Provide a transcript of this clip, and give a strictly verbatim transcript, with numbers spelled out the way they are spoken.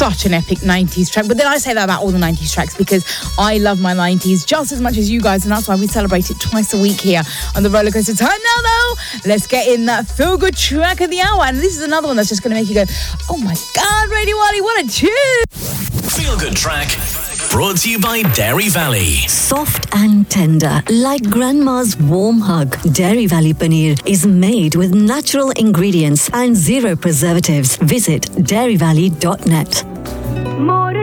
such an epic nineties track. But then I say that about all the nineties tracks because I love my nineties just as much as you guys, and that's why we celebrate it twice a week here on the Roller Coaster Time. Now, though, let's get in that feel-good track of the hour. And this is another one that's just going to make you go, oh my God, Radio Wally, what a tune! Feel-good track. Brought to you by Dairy Valley. Soft and tender, like grandma's warm hug. Dairy Valley Paneer is made with natural ingredients and zero preservatives. Visit dairy valley dot net.